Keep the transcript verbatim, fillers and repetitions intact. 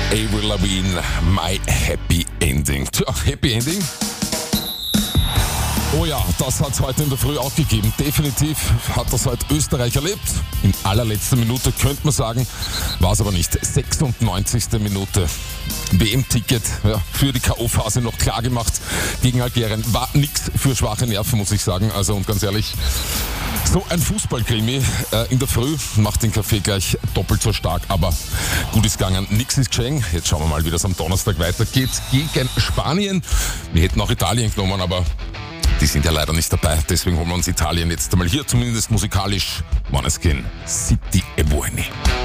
Avril Lavigne, My Happy Ending. Tja, Happy Ending? Oh ja, das hat es heute in der Früh auch gegeben. Definitiv hat das heute Österreich erlebt. In allerletzter Minute könnte man sagen, war es aber nicht. sechsundneunzigste Minute. W M-Ticket ja, für die K O-Phase noch klar gemacht gegen Algerien. War nix für schwache Nerven, muss ich sagen. Also und ganz ehrlich, so ein Fußballkrimi äh, in der Früh macht den Kaffee gleich doppelt so stark. Aber gut ist gegangen, nix ist geschehen. Jetzt schauen wir mal, wie das am Donnerstag weitergeht gegen Spanien. Wir hätten auch Italien genommen, aber die sind ja leider nicht dabei. Deswegen holen wir uns Italien jetzt einmal hier, zumindest musikalisch. Måneskin, City e Buoni.